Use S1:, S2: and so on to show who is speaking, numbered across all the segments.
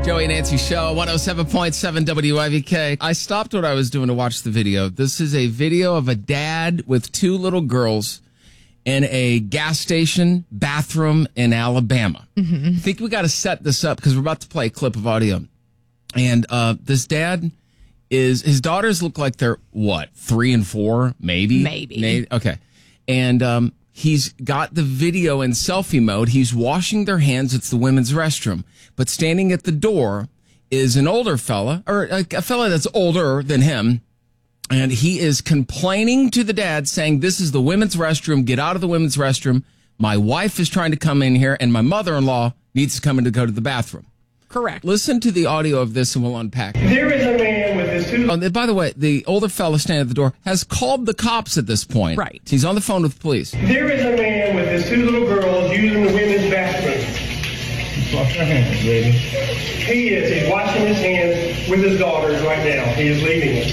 S1: Joey and Nancy Show, 107.7 WIVK. I stopped what I was doing to watch the video. This is a video of a dad with two little girls in a gas station bathroom in Alabama. I think we got to set this up because we're about to play a clip of audio. And this dad his daughters look like they're, 3 and 4, maybe?
S2: Maybe.
S1: Okay. And he's got the video in selfie mode. He's washing their hands. It's the women's restroom. But standing at the door is an older fella, or a fella that's older than him. And he is complaining to the dad, saying, this is the women's restroom. Get out of the women's restroom. My wife is trying to come in here, and my mother-in-law needs to come in to go to the bathroom.
S2: Correct.
S1: Listen to the audio of this, and we'll unpack it.
S3: There is a man with his two...
S1: Oh, by the way, the older fella standing at the door has called the cops at this point.
S2: Right.
S1: He's on the phone with police.
S3: There is a man with his two little girls using the women's bathroom.
S4: Wash your hands, baby.
S3: He is. He's washing his hands with his daughters right now. He is leaving it.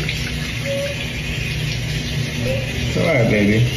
S4: It's all right, baby.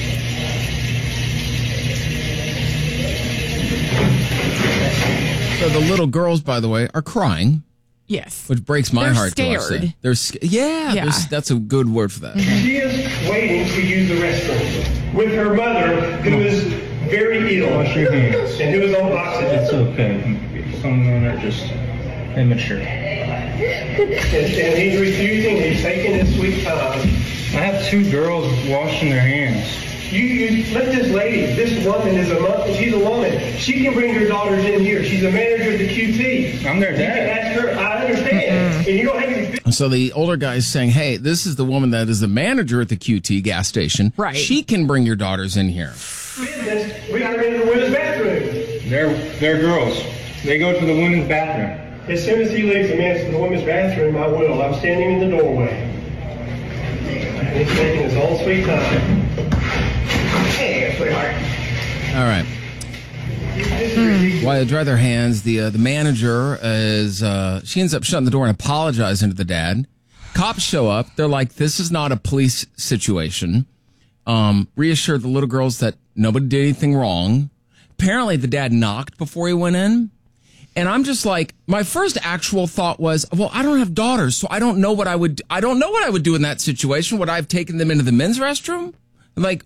S1: So the little girls, by the way, are crying,
S2: Yes.
S1: which breaks my
S2: They're
S1: heart to watch
S2: scared.
S1: that. They're
S2: Yeah.
S1: that's a good word for that.
S3: She is waiting to use the restroom with her mother, who is very ill
S4: Wash your hands.
S3: and who is on oxygen.
S4: It's okay. Some of them are just immature.
S3: And he's refusing. He's taking his sweet time.
S4: I have two girls washing their hands.
S3: You let this lady, this woman she's a woman. She can bring her daughters in here. She's a manager of the QT.
S4: I'm their
S3: You can
S4: dad.
S3: ask her. I understand. And you don't have any...
S1: So the older guy is saying, hey, this is the woman that is the manager at the QT gas station.
S2: Right.
S1: She can bring your daughters in here.
S3: business. We got her into the women's bathroom.
S4: They're girls. They go to the women's bathroom.
S3: As soon as he leaves the women's bathroom, I will. I'm standing in the doorway. And he's taking his own sweet time. Hey, sweetheart.
S1: All right. While they dry their hands, the manager she ends up shutting the door and apologizing to the dad. Cops show up. They're like, this is not a police situation. Reassure the little girls that nobody did anything wrong. Apparently the dad knocked before he went in. And I'm just like, my first actual thought was, well, I don't have daughters, so I don't know what I would do in that situation. Would I have taken them into the men's restroom? But,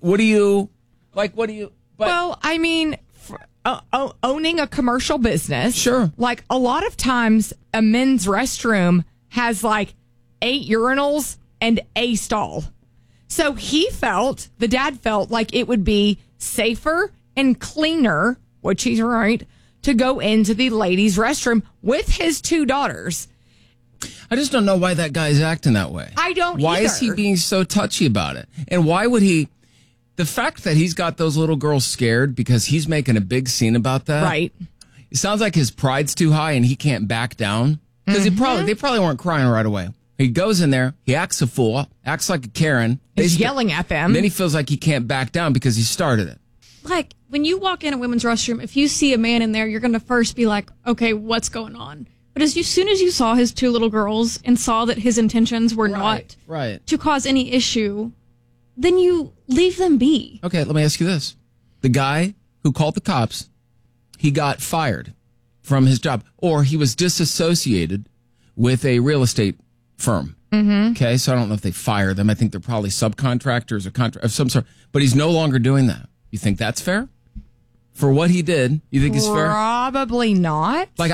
S2: Well, I mean, owning a commercial business.
S1: Sure.
S2: Like, a lot of times, a men's restroom has, 8 urinals and a stall. So the dad felt like it would be safer and cleaner, which he's right, to go into the ladies' restroom with his 2 daughters.
S1: I just don't know why that guy's acting that way.
S2: I don't
S1: Why
S2: either.
S1: is he being so touchy about it? And why would he... The fact that he's got those little girls scared because he's making a big scene about that.
S2: Right.
S1: It sounds like his pride's too high and he can't back down. Because they probably weren't crying right away. He goes in there, he acts a fool, acts like a Karen.
S2: He's yelling at them.
S1: Then he feels like he can't back down because he started it.
S5: Like, when you walk in a women's restroom, if you see a man in there, you're going to first be like, okay, what's going on? But as soon as you saw his 2 little girls and saw that his intentions were not to cause any issue, then you leave them be.
S1: Okay, let me ask you this. The guy who called the cops, he got fired from his job, or he was disassociated with a real estate firm. Mm-hmm. Okay, so I don't know if they fire them. I think they're probably subcontractors or contract of some sort. But he's no longer doing that. You think that's fair? For what he did, you think he's fair?
S2: Probably not.
S1: I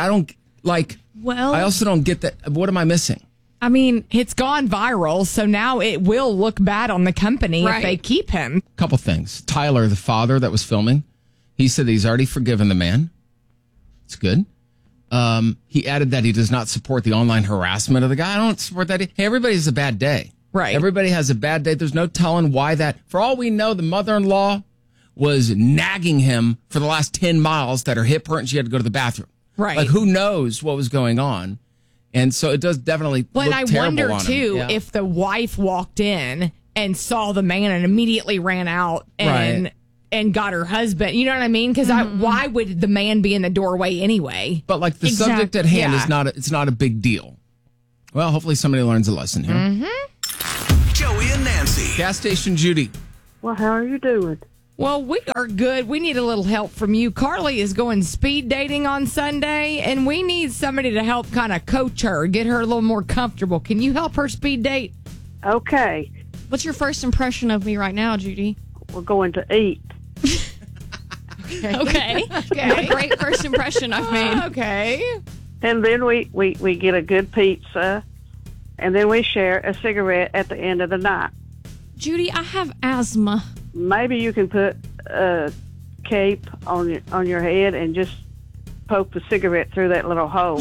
S1: also don't get that. What am I missing?
S2: I mean, it's gone viral, so now it will look bad on the company if they keep him.
S1: Couple things. Tyler, the father that was filming, he said he's already forgiven the man. It's good. He added that he does not support the online harassment of the guy. I don't support that. Hey, everybody has a bad day.
S2: Right.
S1: Everybody has a bad day. There's no telling why that. For all we know, the mother-in-law was nagging him for the last 10 miles that her hip hurt and she had to go to the bathroom.
S2: Right.
S1: Like, who knows what was going on? And so it does definitely look terrible on him.
S2: I wonder, too, if the wife walked in and saw the man and immediately ran out and got her husband. You know what I mean? Because why would the man be in the doorway anyway?
S1: But the subject at hand is not a big deal. Well, hopefully somebody learns a lesson here.
S6: Joey and Nancy.
S1: Gas station Judy.
S7: Well, how are you doing?
S2: Well, we are good. We need a little help from you. Carly is going speed dating on Sunday, and we need somebody to help kind of coach her, get her a little more comfortable. Can you help her speed date?
S6: Okay.
S5: What's your first impression of me right now, Judy?
S6: We're going to eat.
S5: Okay. What a great first impression I've made.
S2: Okay.
S6: And then we get a good pizza, and then we share a cigarette at the end of the night.
S5: Judy, I have asthma.
S6: Maybe you can put a cape on your head and just poke the cigarette through that little hole.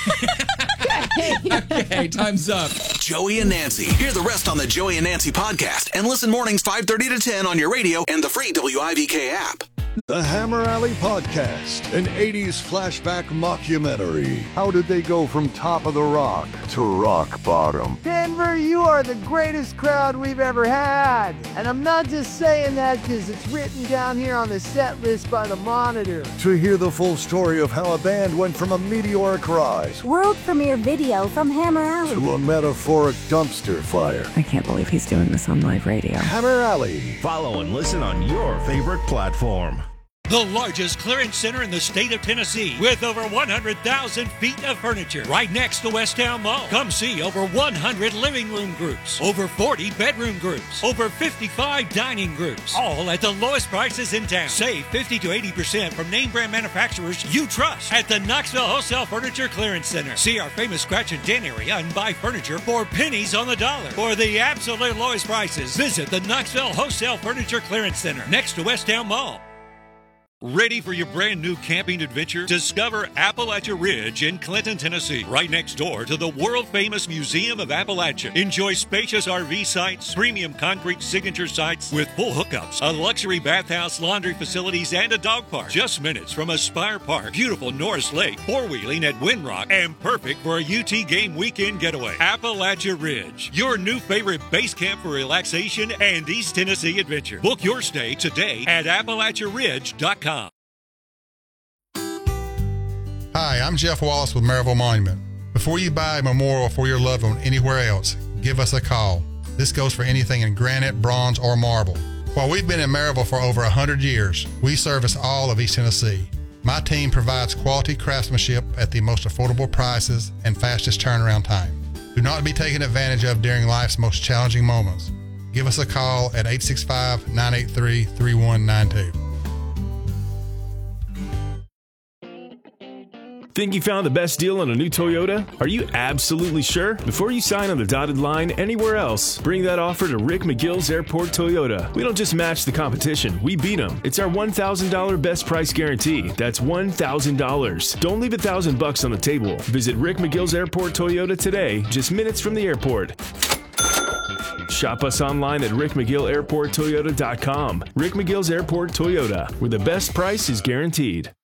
S1: Okay, time's up.
S7: Joey and Nancy. Hear the rest on the Joey and Nancy podcast and listen mornings 5:30 to 10 on your radio and the free WIVK app.
S8: The Hammer Alley Podcast, an 80s flashback mockumentary. How did they go from top of the rock to rock bottom?
S9: Denver, you are the greatest crowd we've ever had. And I'm not just saying that because it's written down here on the set list by the Monitor.
S8: To hear the full story of how a band went from a meteoric rise,
S10: world premiere video from Hammer Alley,
S8: to a metaphoric dumpster fire.
S11: I can't believe he's doing this on live radio.
S8: Hammer Alley.
S12: Follow and listen on your favorite platform.
S13: The largest clearance center in the state of Tennessee with over 100,000 feet of furniture right next to West Town Mall. Come see over 100 living room groups, over 40 bedroom groups, over 55 dining groups, all at the lowest prices in town. Save 50 to 80% from name brand manufacturers you trust at the Knoxville Wholesale Furniture Clearance Center. See our famous scratch and dent area and buy furniture for pennies on the dollar. For the absolute lowest prices, visit the Knoxville Wholesale Furniture Clearance Center next to West Town Mall. Ready for your brand new camping adventure? Discover Appalachia Ridge in Clinton, Tennessee, right next door to the world-famous Museum of Appalachia. Enjoy spacious RV sites, premium concrete signature sites with full hookups, a luxury bathhouse, laundry facilities, and a dog park. Just minutes from Aspire Park, beautiful Norris Lake, four-wheeling at Windrock, and perfect for a UT game weekend getaway. Appalachia Ridge, your new favorite base camp for relaxation and East Tennessee adventure. Book your stay today at AppalachiaRidge.com.
S14: Hi, I'm Jeff Wallace with Maryville Monument. Before you buy a memorial for your loved one anywhere else, give us a call. This goes for anything in granite, bronze, or marble. While we've been in Maryville for over 100 years, we service all of East Tennessee. My team provides quality craftsmanship at the most affordable prices and fastest turnaround time. Do not be taken advantage of during life's most challenging moments. Give us a call at 865-983-3192.
S15: Think you found the best deal on a new Toyota? Are you absolutely sure? Before you sign on the dotted line anywhere else, bring that offer to Rick McGill's Airport Toyota. We don't just match the competition, we beat them. It's our $1,000 best price guarantee. That's $1,000. Don't leave $1,000 on the table. Visit Rick McGill's Airport Toyota today, just minutes from the airport. Shop us online at rickmcgillairporttoyota.com. Rick McGill's Airport Toyota, where the best price is guaranteed.